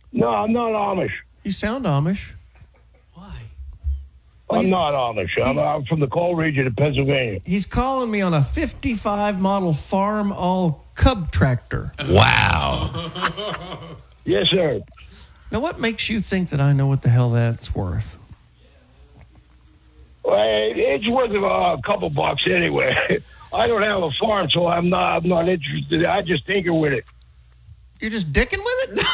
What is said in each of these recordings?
No, I'm not Amish. You sound Amish. Why? Well, I'm not Amish. I'm from the coal region of Pennsylvania. He's calling me on a 55 model farm all cub tractor. Wow. Yes, sir. Now, what makes you think that I know what the hell that's worth? Well, it's worth a couple bucks anyway. I don't have a farm, so I'm not interested. I just tinker with it. You're just dicking with it?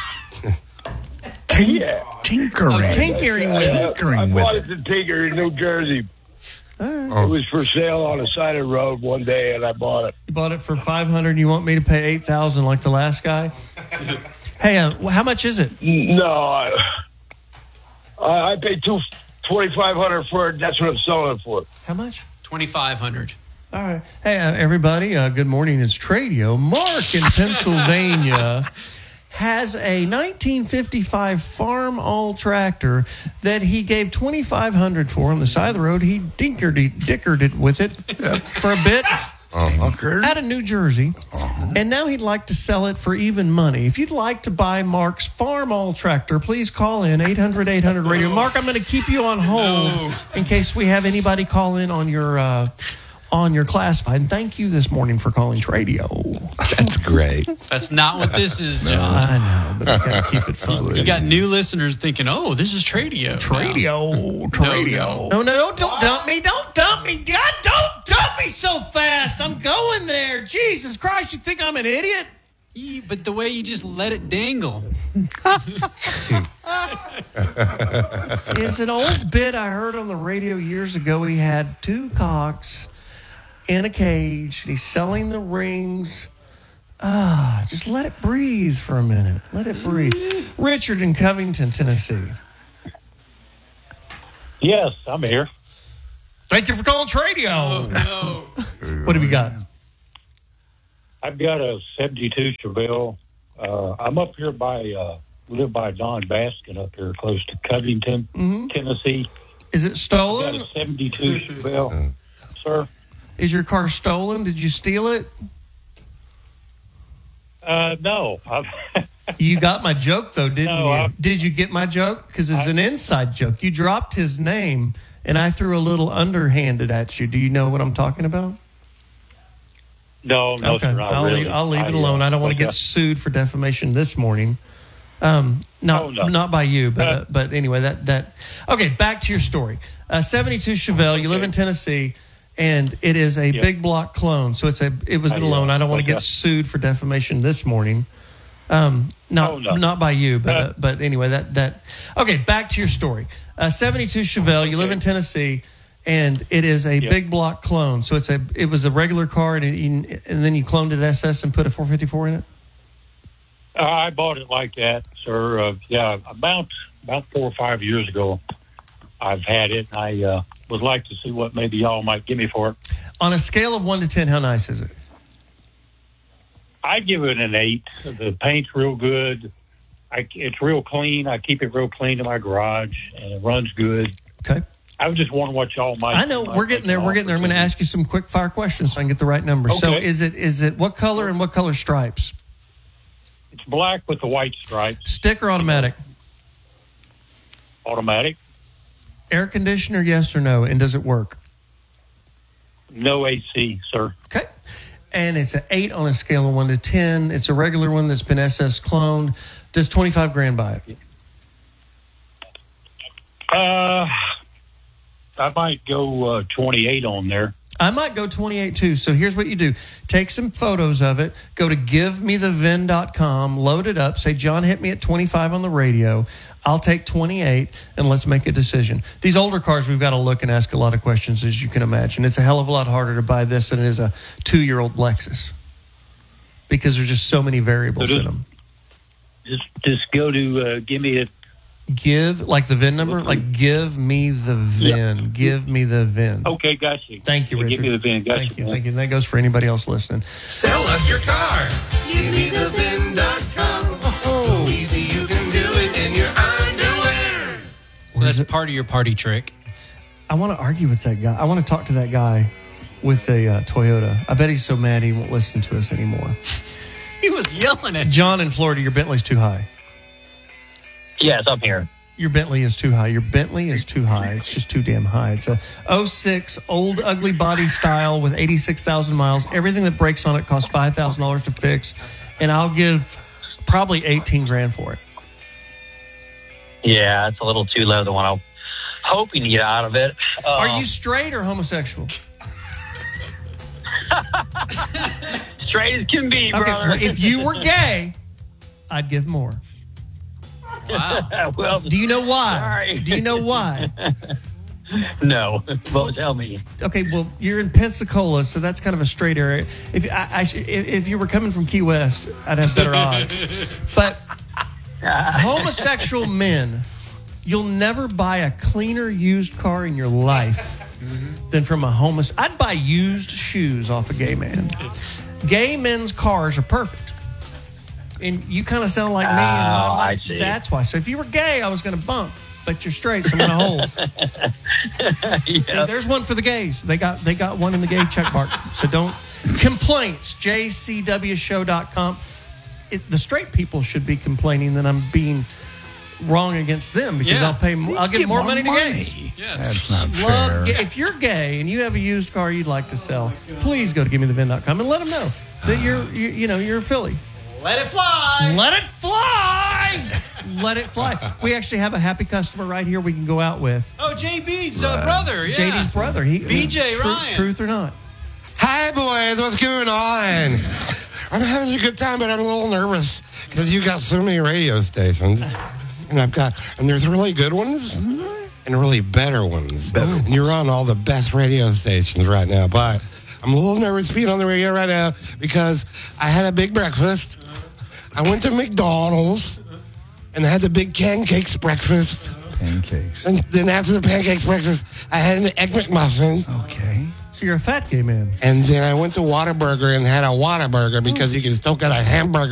Yeah. Tinkering. Tinkering with it. I bought it to Tinker in New Jersey. All right. It was for sale on the side of the road one day, and I bought it. You bought it for $500 and you want me to pay $8,000 like the last guy? Hey, how much is it? No, I paid $2,500 for it. That's what I'm selling it for. How much? $2,500. All right. Hey, everybody, good morning. It's Tradio. Mark in Pennsylvania has a 1955 farm all tractor that he gave $2,500 for on the side of the road. He dickered it with it for a bit out of New Jersey, and now he'd like to sell it for even money. If you'd like to buy Mark's farm all tractor, please call in 800-800-RADIO. Mark, I'm going to keep you on hold in case we have anybody call in on your classified. And thank you this morning for calling Tradio. That's great. That's not what this is, John. I know, but I got to keep it fun. You got new listeners thinking, oh, this is Tradio. Tradio. No, don't dump me. Don't dump me. God, don't dump me so fast. I'm going there. Jesus Christ, you think I'm an idiot? But the way you just let it dangle. It's an old bit I heard on the radio years ago. He had two cocks in a cage. He's selling the rings. Just let it breathe for a minute. Let it breathe. Richard in Covington, Tennessee. Yes, I'm here. Thank you for calling Tradio. Oh, no. What have you got? I've got a 72 Chevelle. I'm up here live by Don Baskin up here close to Covington, Tennessee. Is it I've stolen? got a 72 Chevelle, sir. Is your car stolen? Did you steal it? No. You got my joke, though, didn't No, you? Did you get my joke? Because it's an inside joke. You dropped his name, and I threw a little underhanded at you. Do you know what I'm talking about? No, Okay, sir, not really. I'll leave it alone. I don't want to get sued for defamation this morning. Not by you, but anyway, that. Okay, back to your story. 72 Chevelle. You live in Tennessee, and it is a big block clone. So it was an loan. I don't want to get sued for defamation this morning. Not by you, but anyway, that. Okay, back to your story. 72 Chevelle. You live in Tennessee. And it is a big block clone. So it was a regular car, and then you cloned it SS and put a 454 in it? I bought it like that, sir. About 4 or 5 years ago, I've had it. I would like to see what maybe y'all might give me for it. On a scale of 1 to 10, how nice is it? I'd give it an 8. The paint's real good. It's real clean. I keep it real clean in my garage, and it runs good. Okay. I was just wondering what y'all might. I know we're getting there. I'm going to ask you some quick fire questions so I can get the right number. Okay. So is it what color and what color stripes? It's black with the white stripes. Stick or automatic? Automatic. Air conditioner, yes or no? And does it work? No AC, sir. Okay. And it's an 8 on a scale of 1 to 10. It's a regular one that's been SS cloned. Does $25,000 buy it? I might go 28 on there. I might go 28 too. So here's what you do. Take some photos of it. Go to givemethevin.com. Load it up. Say, John hit me at 25 on the radio. I'll take 28 and let's make a decision. These older cars, we've got to look and ask a lot of questions, as you can imagine. It's a hell of a lot harder to buy this than it is a 2-year-old Lexus because there's just so many variables in them. Just go to give me a. Give, like the VIN number? Like, give me the VIN. Yeah. Give me the VIN. Okay, got you. Thank you, Richard. Give me the VIN. Got Thank you. Thank you. And that goes for anybody else listening. Sell us your car. GiveMeTheVin.com. So easy you can do it in your underwear. So that's part of your party trick. I want to argue with that guy. I want to talk to that guy with a Toyota. I bet he's so mad he won't listen to us anymore. He was yelling at John in Florida, your Bentley's too high. Yes, I'm here. Your Bentley is too high. Your Bentley is too high. It's just too damn high. It's a 06 old ugly body style with 86,000 miles. Everything that breaks on it costs $5,000 to fix, and I'll give probably 18 grand for it. Yeah, it's a little too low, the one I'm hoping to get out of it. Are you straight or homosexual? Straight as can be, Okay, brother. well, if you were gay, I'd give more. Well, Do you know why? Sorry. Do you know why? no. Well, tell me. Okay, well, you're in Pensacola, so that's kind of a straight area. If you were coming from Key West, I'd have better odds. But homosexual men, you'll never buy a cleaner used car in your life than from a homosexual. I'd buy used shoes off a gay man. Gay men's cars are perfect. And you kind of sound like me. And I see. That's why. So if you were gay, I was going to bump. But you're straight, so I'm going to hold. So there's one for the gays. They got one in the gay check mark. So don't. Complaints, jcwshow.com. The straight people should be complaining that I'm being wrong against them because Yeah. I'll give more money to gays. Yes. That's not Love, fair. if you're gay and you have a used car you'd like to sell, please go to givemethevin.com and let them know that you're a Philly. Let it fly. Let it fly. Let it fly. We actually have a happy customer right here we can go out with. Oh, JB's brother. Yeah. JD's brother. BJ Ryan. Truth or not. Hi, boys. What's going on? I'm having a good time, but I'm a little nervous because you got so many radio stations. And there's really good ones and really better ones. And you're on all the best radio stations right now. But I'm a little nervous being on the radio right now because I had a big breakfast. I went to McDonald's and I had the big pancakes breakfast. Pancakes. And then after the pancakes breakfast, I had an Egg McMuffin. Okay. So you're a fat gay man. And then I went to Whataburger and had a Whataburger because you can still get a hamburger